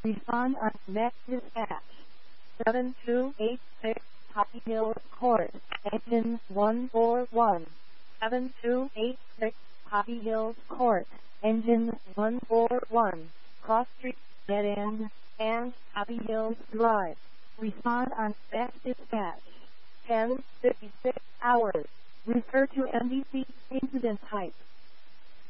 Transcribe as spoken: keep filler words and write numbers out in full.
Respond on next dispatch. seven two eight six Poppy Hill Court, engine one four one. seven two eight six Poppy Hill Court, engine one four one. Cross Street, Dead End, and Poppy Hills Drive. Respond on next dispatch. ten fifty-six hours. Refer to N B C incident type.